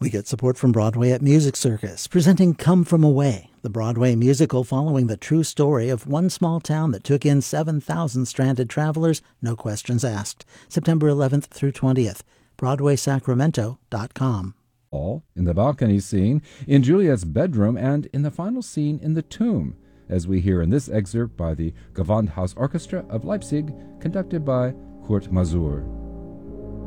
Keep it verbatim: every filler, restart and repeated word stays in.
We get support from Broadway at Music Circus, presenting Come From Away, the Broadway musical following the true story of one small town that took in seven thousand stranded travelers, no questions asked. September eleventh through twentieth. Broadway Sacramento dot com. All in the balcony scene, in Juliet's bedroom, and in the final scene in the tomb, as we hear in this excerpt by the Gewandhaus Orchestra of Leipzig, conducted by Kurt Masur.